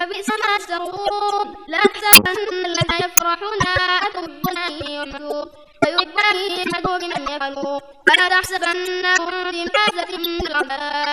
فبئس ما يشترون لا تحسبن الذين يفرحون أتوا أن يحمدوا ويحبون أن يحمدوا بمن يفعلوا ولا تحسبنهم بمفازة من العذاب